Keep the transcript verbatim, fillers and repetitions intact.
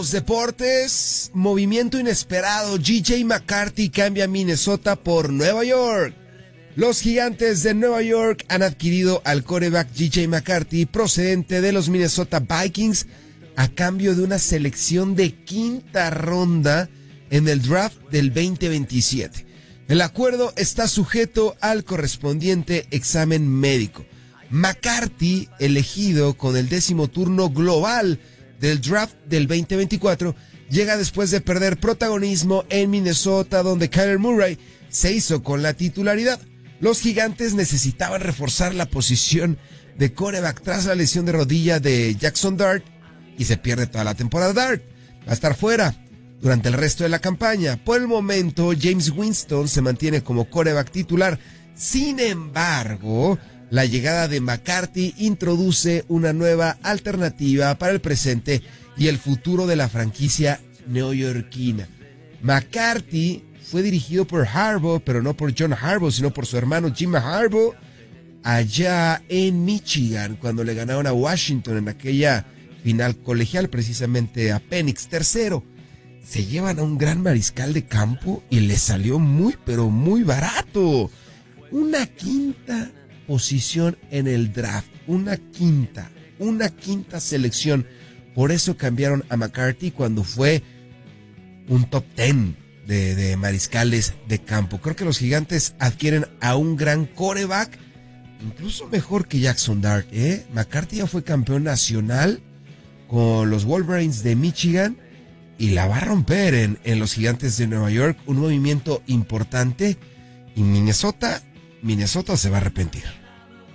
Los deportes, movimiento inesperado. J J McCarthy cambia Minnesota por Nueva York. Los Gigantes de Nueva York han adquirido al quarterback J J McCarthy procedente de los Minnesota Vikings a cambio de una selección de quinta ronda en el draft del veinte veintisiete. El acuerdo está sujeto al correspondiente examen médico. McCarthy, elegido con el décimo turno global del draft del veinte veinticuatro, llega después de perder protagonismo en Minnesota, donde Kyler Murray se hizo con la titularidad. Los Gigantes necesitaban reforzar la posición de quarterback tras la lesión de rodilla de Jackson Dart y se pierde toda la temporada. Dart va a estar fuera durante el resto de la campaña. Por el momento, James Winston se mantiene como quarterback titular. Sin embargo, la llegada de McCarthy introduce una nueva alternativa para el presente y el futuro de la franquicia neoyorquina. McCarthy fue dirigido por Harbaugh, pero no por John Harbaugh, sino por su hermano Jim Harbaugh, allá en Michigan, cuando le ganaron a Washington en aquella final colegial, precisamente a Penix. Tercero, se llevan a un gran mariscal de campo y le salió muy, pero muy barato. Una quinta posición en el draft, una quinta, una quinta selección. Por eso cambiaron a McCarthy cuando fue un top ten de, de mariscales de campo. Creo que los Gigantes adquieren a un gran quarterback, incluso mejor que Jackson Dart, ¿eh? McCarthy ya fue campeón nacional con los Wolverines de Michigan y la va a romper en, en los Gigantes de Nueva York. Un movimiento importante y Minnesota, Minnesota se va a arrepentir.